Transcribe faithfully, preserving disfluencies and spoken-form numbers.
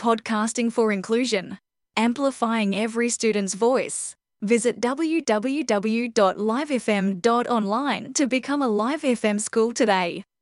Podcasting for Inclusion, amplifying every student's voice. Visit w w w dot live f m dot online to become a Live F M school today.